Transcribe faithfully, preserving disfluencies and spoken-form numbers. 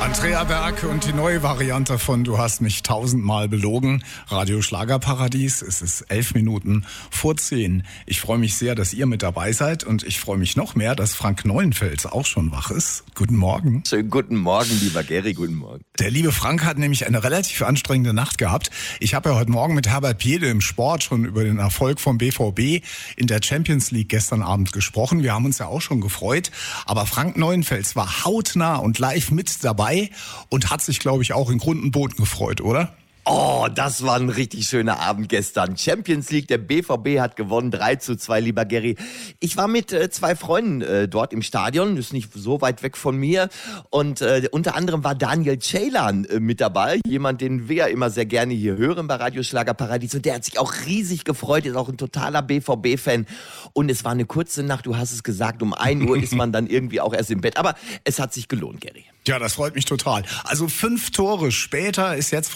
Andrea Berg und die neue Variante von Du hast mich tausendmal belogen. Radio Schlagerparadies. Es ist elf Minuten vor zehn. Ich freue mich sehr, dass ihr mit dabei seid und ich freue mich noch mehr, dass Frank Neuenfels auch schon wach ist. Guten Morgen. Schönen guten Morgen, lieber Gary, guten Morgen. Der liebe Frank hat nämlich eine relativ anstrengende Nacht gehabt. Ich habe ja heute Morgen mit Herbert Piede im Sport schon über den Erfolg vom B V B in der Champions League gestern Abend gesprochen. Wir haben uns ja auch schon gefreut. Aber Frank Neuenfels war hautnah und live mit dabei und hat sich, glaube ich, auch in Grund und Boden gefreut, oder? Oh, das war ein richtig schöner Abend gestern. Champions League, der B V B hat gewonnen, drei zu zwei, lieber Gary. Ich war mit äh, zwei Freunden äh, dort im Stadion, ist nicht so weit weg von mir. Und äh, unter anderem war Daniel Ceylan äh, mit dabei, jemand, den wir ja immer sehr gerne hier hören bei Radio Schlagerparadies. Und der hat sich auch riesig gefreut, ist auch ein totaler B V B-Fan. Und es war eine kurze Nacht, du hast es gesagt, um ein Uhr ist man dann irgendwie auch erst im Bett. Aber es hat sich gelohnt, Gary. Ja, das freut mich total. Also fünf Tore später ist jetzt